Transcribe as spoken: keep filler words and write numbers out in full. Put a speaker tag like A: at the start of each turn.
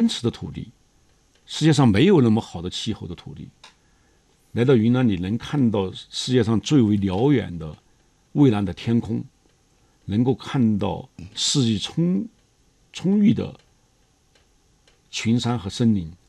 A: 池的土地，世界上没有那么好的气候的土地。来到云南，你能看到世界上最为辽远的蔚蓝的天空，能够看到四季充充裕的群山和森林，